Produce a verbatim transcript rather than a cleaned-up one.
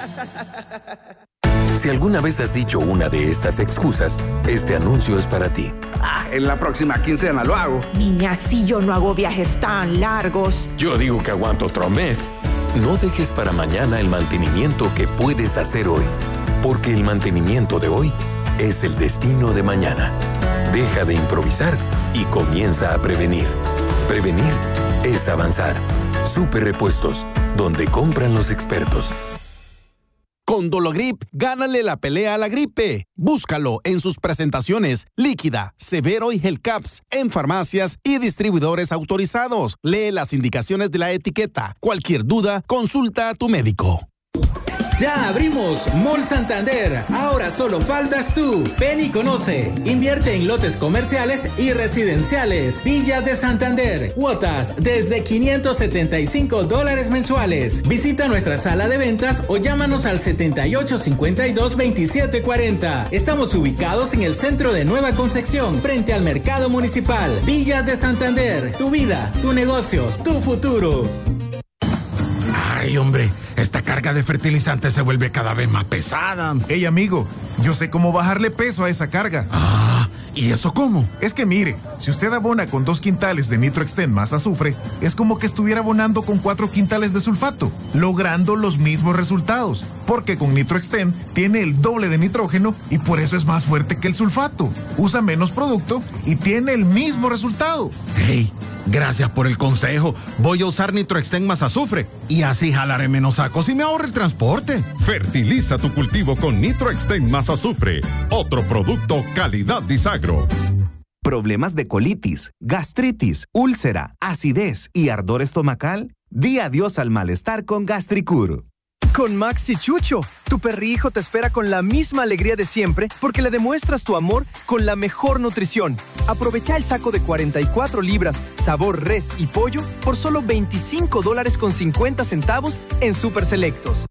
Si alguna vez has dicho una de estas excusas, este anuncio es para ti. Ah, en la próxima quincena lo hago. Niña, si yo no hago viajes tan largos. Yo digo que aguanto otro mes. No dejes para mañana el mantenimiento que puedes hacer hoy, porque el mantenimiento de hoy es el destino de mañana. Deja de improvisar y comienza a prevenir. Prevenir es avanzar. Super Repuestos, donde compran los expertos. Con Dologrip, gánale la pelea a la gripe. Búscalo en sus presentaciones Líquida, Severo y Gelcaps en farmacias y distribuidores autorizados. Lee las indicaciones de la etiqueta. Cualquier duda, consulta a tu médico. Ya abrimos Mall Santander. Ahora solo faltas tú. Ven y conoce. Invierte en lotes comerciales y residenciales. Villa de Santander. Cuotas desde quinientos setenta y cinco dólares mensuales. Visita nuestra sala de ventas o llámanos al setenta y ocho cincuenta y dos veintisiete cuarenta. Estamos ubicados en el centro de Nueva Concepción, frente al mercado municipal. Villa de Santander. Tu vida, tu negocio, tu futuro. Ay, hombre, esta carga de fertilizante se vuelve cada vez más pesada. Hey, amigo, yo sé cómo bajarle peso a esa carga. Ah, ¿y eso cómo? Es que mire, si usted abona con dos quintales de Nitroextend más azufre, es como que estuviera abonando con cuatro quintales de sulfato, logrando los mismos resultados. Porque con Nitroextend tiene el doble de nitrógeno y por eso es más fuerte que el sulfato. Usa menos producto y tiene el mismo resultado. Hey, gracias por el consejo. Voy a usar Nitroextend más azufre y así jalaré menos sacos y me ahorro el transporte. Fertiliza tu cultivo con Nitroextend más azufre. Otro producto calidad Disagro. ¿Problemas de colitis, gastritis, úlcera, acidez y ardor estomacal? Di adiós al malestar con Gastricur. Con Max y Chucho, tu perrijo te espera con la misma alegría de siempre porque le demuestras tu amor con la mejor nutrición. Aprovecha el saco de cuarenta y cuatro libras, sabor res y pollo por solo veinticinco dólares con cincuenta centavos en Super Selectos.